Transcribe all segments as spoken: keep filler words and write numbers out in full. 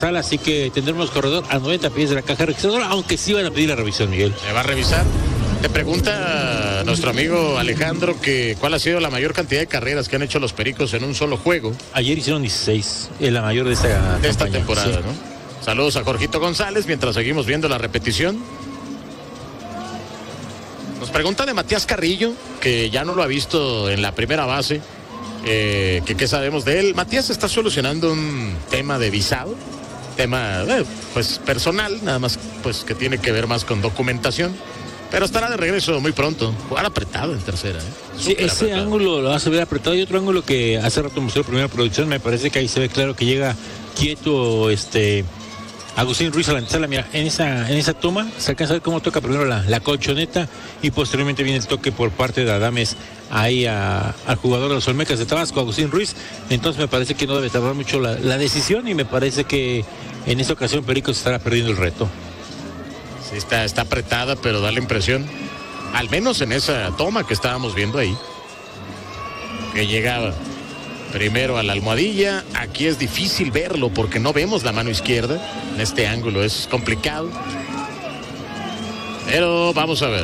sala, así que tendremos corredor a noventa pies de la caja registradora, aunque sí van a pedir la revisión, Miguel. ¿Me va a revisar? Te pregunta nuestro amigo Alejandro que cuál ha sido la mayor cantidad de carreras que han hecho los Pericos en un solo juego. Ayer hicieron dieciséis, es la mayor de esta, de esta campaña, temporada, sí. ¿no? Saludos a Jorgito González mientras seguimos viendo la repetición. Nos pregunta de Matías Carrillo, que ya no lo ha visto en la primera base. Eh, que qué sabemos de él. Matías está solucionando un tema de visado, tema eh, pues personal, nada más pues que tiene que ver más con documentación, pero estará de regreso muy pronto. Jugar apretado en tercera, ¿eh? Sí, ese apretado. Ángulo lo hace ver apretado, y otro ángulo que hace rato mostró primera producción, me parece que ahí se ve claro que llega quieto este Agustín Ruiz a la antesala. Mira, en esa, en esa toma se alcanza a ver cómo toca primero la, la colchoneta y posteriormente viene el toque por parte de Adames ahí a, al jugador de los Olmecas de Tabasco, Agustín Ruiz. Entonces me parece que no debe tardar mucho la, la decisión, y me parece que en esta ocasión Pericos estará perdiendo el reto. Sí, está, está apretada, pero da la impresión, al menos en esa toma que estábamos viendo ahí, que llegaba primero a la almohadilla. Aquí es difícil verlo porque no vemos la mano izquierda. En este ángulo es complicado. Pero vamos a ver.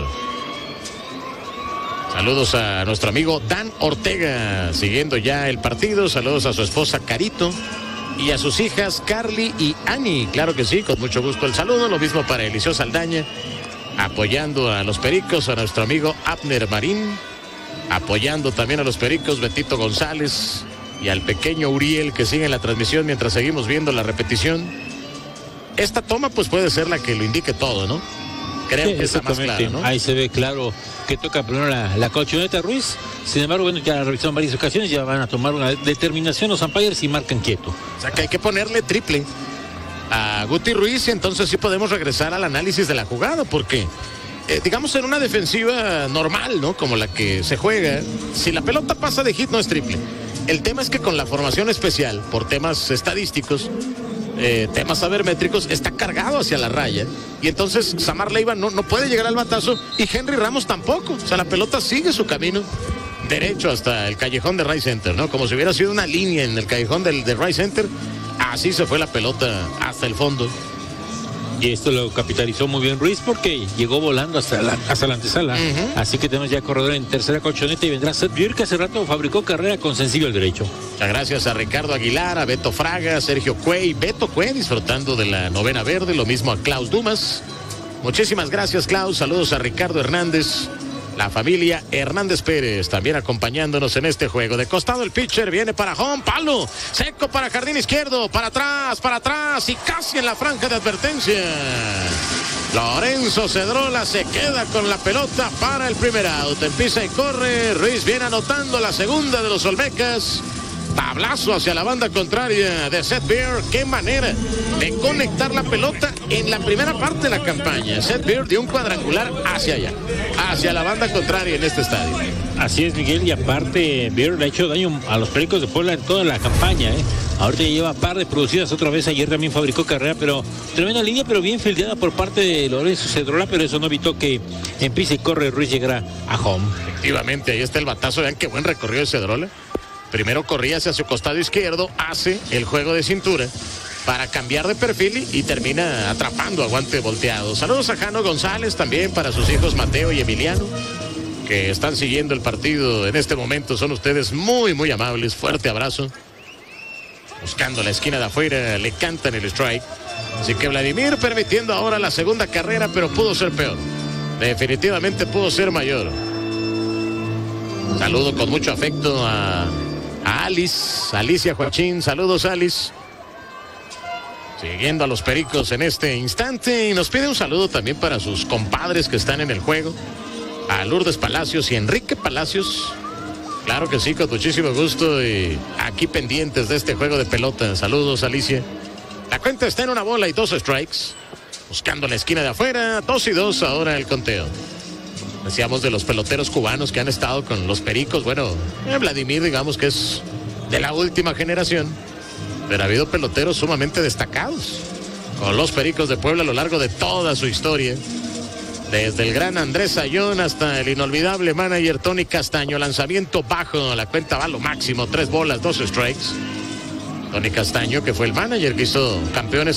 Saludos a nuestro amigo Dan Ortega, siguiendo ya el partido. Saludos a su esposa Carito y a sus hijas Carly y Annie. Claro que sí, con mucho gusto el saludo. Lo mismo para Eliseo Saldaña, apoyando a los Pericos, a nuestro amigo Abner Marín, apoyando también a los Pericos Betito González, y al pequeño Uriel, que sigue en la transmisión mientras seguimos viendo la repetición. Esta toma pues puede ser la que lo indique todo, ¿no? Creo sí, que está más claro, ¿no? Ahí se ve claro que toca primero la, la colchoneta Ruiz. Sin embargo, bueno, ya revisaron varias ocasiones, ya van a tomar una determinación los umpires y marcan quieto. O sea que hay que ponerle triple a Guti Ruiz, y entonces sí podemos regresar al análisis de la jugada, porque eh, digamos en una defensiva normal, ¿no? Como la que se juega, si la pelota pasa de hit no es triple. El tema es que con la formación especial, por temas estadísticos, eh, temas sabermétricos, está cargado hacia la raya, y entonces Samar Leiva no, no puede llegar al batazo, y Henry Ramos tampoco. O sea, la pelota sigue su camino derecho hasta el callejón de Rice Center, ¿no? Como si hubiera sido una línea en el callejón del de Rice Center. Así se fue la pelota hasta el fondo. Y esto lo capitalizó muy bien Ruiz, porque llegó volando hasta la, hasta la antesala. Uh-huh. Así que tenemos ya corredor en tercera colchoneta, y vendrá Seth Beer, que hace rato fabricó carrera con sencillo al derecho. Muchas gracias a Ricardo Aguilar, a Beto Fraga, a Sergio Cuey, Beto Cuey disfrutando de la novena verde, lo mismo a Klaus Dumas. Muchísimas gracias, Klaus. Saludos a Ricardo Hernández, la familia Hernández Pérez, también acompañándonos en este juego. De costado el pitcher, viene para home, palo seco para jardín izquierdo, para atrás, para atrás y casi en la franja de advertencia. Lorenzo Cedrola se queda con la pelota para el primer out. Empieza y corre, Ruiz viene anotando la segunda de los Olmecas. Tablazo hacia la banda contraria de Seth Beer. Qué manera de conectar la pelota en la primera parte de la campaña. Seth Beer dio un cuadrangular hacia allá, hacia la banda contraria en este estadio. Así es, Miguel, y aparte Beer le ha hecho daño a los Pericos de Puebla en toda la campaña, ¿eh? Ahorita ya lleva par de producidas otra vez. Ayer también fabricó carrera, pero tremenda línea, pero bien fildeada por parte de Lorenzo Cedrola, pero eso no evitó que empiece y corre Ruiz llegara a home. Efectivamente, ahí está el batazo. Vean qué buen recorrido de Cedrola. Primero corría hacia su costado izquierdo, hace el juego de cintura para cambiar de perfil y, y termina atrapando a guante volteado. Saludos a Jano González también, para sus hijos Mateo y Emiliano, que están siguiendo el partido en este momento. Son ustedes muy, muy amables. Fuerte abrazo. Buscando la esquina de afuera, le cantan el strike. Así que Vladimir permitiendo ahora la segunda carrera, pero pudo ser peor. Definitivamente pudo ser mayor. Saludo con mucho afecto a... a Alice, Alicia Joachín. Saludos, Alice. Siguiendo a los Pericos en este instante, y nos pide un saludo también para sus compadres que están en el juego, a Lourdes Palacios y Enrique Palacios. Claro que sí, con muchísimo gusto, y aquí pendientes de este juego de pelota. Saludos, Alicia. La cuenta está en una bola y dos strikes. Buscando la esquina de afuera, dos y dos ahora el conteo. Decíamos de los peloteros cubanos que han estado con los Pericos. Bueno, eh, Vladimir, digamos que es de la última generación, pero ha habido peloteros sumamente destacados con los Pericos de Puebla a lo largo de toda su historia. Desde el gran Andrés Sayón hasta el inolvidable manager Tony Castaño. Lanzamiento bajo, la cuenta va a lo máximo, tres bolas, dos strikes. Tony Castaño, que fue el manager que hizo campeones